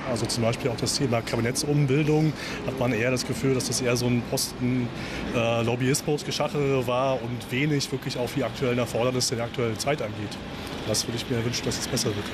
Also zum Beispiel auch das Thema Kabinettsumbildung hat man eher das Gefühl, dass das eher so ein Posten Lobbyismus-Geschachere war und wenig wirklich auf die aktuellen Erfordernisse der aktuellen Zeit angeht. Das würde ich mir wünschen, dass es besser wird.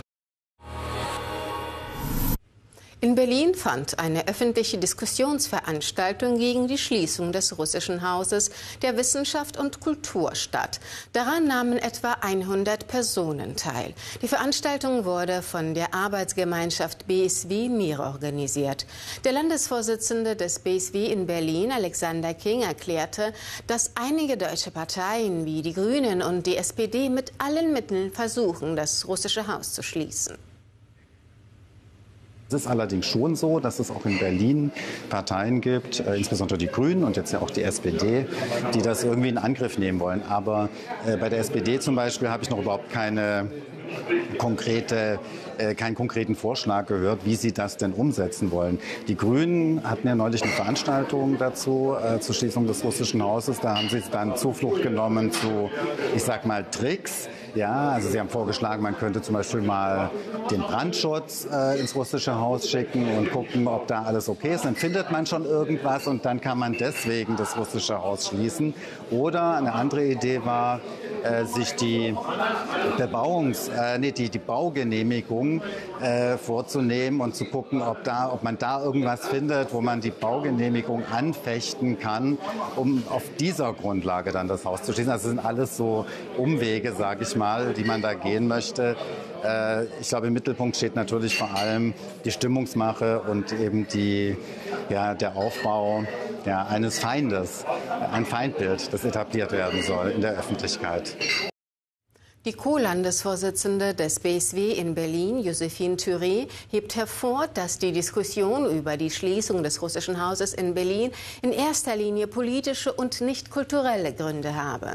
In Berlin fand eine öffentliche Diskussionsveranstaltung gegen die Schließung des Russischen Hauses der Wissenschaft und Kultur statt. Daran nahmen etwa 100 Personen teil. Die Veranstaltung wurde von der Arbeitsgemeinschaft BSW Mir organisiert. Der Landesvorsitzende des BSW in Berlin, Alexander King, erklärte, dass einige deutsche Parteien wie die Grünen und die SPD mit allen Mitteln versuchen, das Russische Haus zu schließen. Es ist allerdings schon so, dass es auch in Berlin Parteien gibt, insbesondere die Grünen und jetzt ja auch die SPD, die das irgendwie in Angriff nehmen wollen. Aber bei der SPD zum Beispiel habe ich noch überhaupt keinen konkreten Vorschlag gehört, wie sie das denn umsetzen wollen. Die Grünen hatten ja neulich eine Veranstaltung dazu, zur Schließung des Russischen Hauses. Da haben sie dann Zuflucht genommen zu, ich sag mal, Tricks. Ja, also sie haben vorgeschlagen, man könnte zum Beispiel mal den Brandschutz ins Russische Haus schicken und gucken, ob da alles okay ist. Dann findet man schon irgendwas und dann kann man deswegen das Russische Haus schließen. Oder eine andere Idee war, sich die Baugenehmigung vorzunehmen und zu gucken, ob man da irgendwas findet, wo man die Baugenehmigung anfechten kann, um auf dieser Grundlage dann das Haus zu schließen. Also das sind alles so Umwege, sage ich mal, die man da gehen möchte. Ich glaube, im Mittelpunkt steht natürlich vor allem die Stimmungsmache und eben der Aufbau eines Feindes, ein Feindbild, das etabliert werden soll in der Öffentlichkeit. Die Co-Landesvorsitzende des BSW in Berlin, Josephine Thüré, hebt hervor, dass die Diskussion über die Schließung des Russischen Hauses in Berlin in erster Linie politische und nicht kulturelle Gründe habe.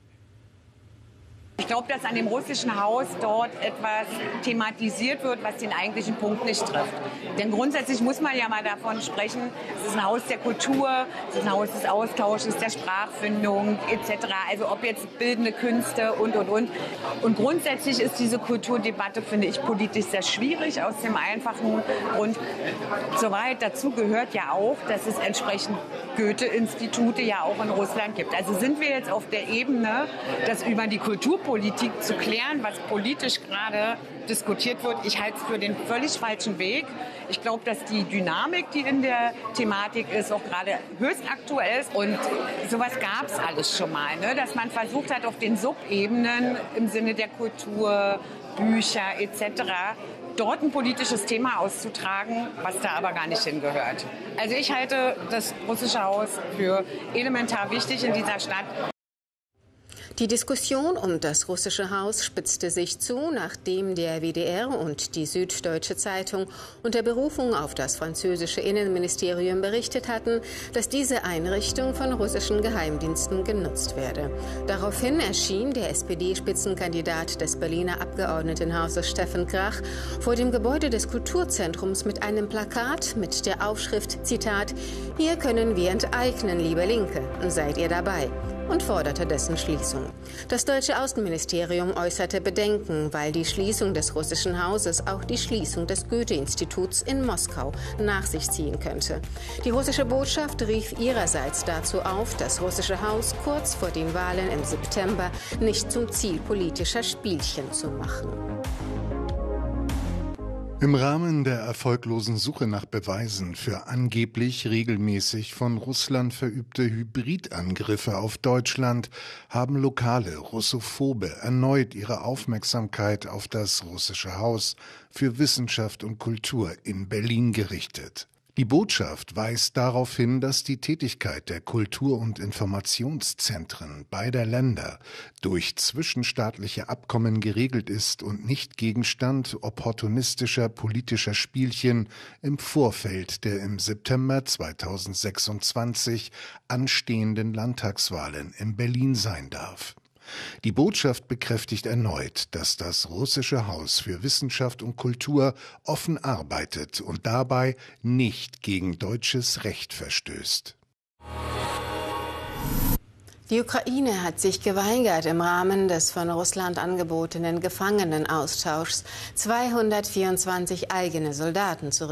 Ich glaube, dass an dem Russischen Haus dort etwas thematisiert wird, was den eigentlichen Punkt nicht trifft. Denn grundsätzlich muss man ja mal davon sprechen, es ist ein Haus der Kultur, es ist ein Haus des Austausches, der Sprachfindung etc. Also ob jetzt bildende Künste und. Und grundsätzlich ist diese Kulturdebatte, finde ich, politisch sehr schwierig, aus dem einfachen Grund. Soweit dazu gehört ja auch, dass es entsprechend Goethe-Institute ja auch in Russland gibt. Also sind wir jetzt auf der Ebene, dass über die Kulturpolitik zu klären, was politisch gerade diskutiert wird. Ich halte es für den völlig falschen Weg. Ich glaube, dass die Dynamik, die in der Thematik ist, auch gerade höchst aktuell ist. Und sowas gab es alles schon mal, ne? Dass man versucht hat, auf den Subebenen im Sinne der Kultur, Bücher etc. dort ein politisches Thema auszutragen, was da aber gar nicht hingehört. Also ich halte das Russische Haus für elementar wichtig in dieser Stadt. Die Diskussion um das Russische Haus spitzte sich zu, nachdem der WDR und die Süddeutsche Zeitung unter Berufung auf das französische Innenministerium berichtet hatten, dass diese Einrichtung von russischen Geheimdiensten genutzt werde. Daraufhin erschien der SPD-Spitzenkandidat des Berliner Abgeordnetenhauses Steffen Krach vor dem Gebäude des Kulturzentrums mit einem Plakat mit der Aufschrift, Zitat, „Hier können wir enteignen, liebe Linke, seid ihr dabei?" und forderte dessen Schließung. Das deutsche Außenministerium äußerte Bedenken, weil die Schließung des Russischen Hauses auch die Schließung des Goethe-Instituts in Moskau nach sich ziehen könnte. Die russische Botschaft rief ihrerseits dazu auf, das Russische Haus kurz vor den Wahlen im September nicht zum Ziel politischer Spielchen zu machen. Im Rahmen der erfolglosen Suche nach Beweisen für angeblich regelmäßig von Russland verübte Hybridangriffe auf Deutschland haben lokale Russophobe erneut ihre Aufmerksamkeit auf das Russische Haus für Wissenschaft und Kultur in Berlin gerichtet. Die Botschaft weist darauf hin, dass die Tätigkeit der Kultur- und Informationszentren beider Länder durch zwischenstaatliche Abkommen geregelt ist und nicht Gegenstand opportunistischer politischer Spielchen im Vorfeld der im September 2026 anstehenden Landtagswahlen in Berlin sein darf. Die Botschaft bekräftigt erneut, dass das Russische Haus für Wissenschaft und Kultur offen arbeitet und dabei nicht gegen deutsches Recht verstößt. Die Ukraine hat sich geweigert, im Rahmen des von Russland angebotenen Gefangenenaustauschs 224 eigene Soldaten zu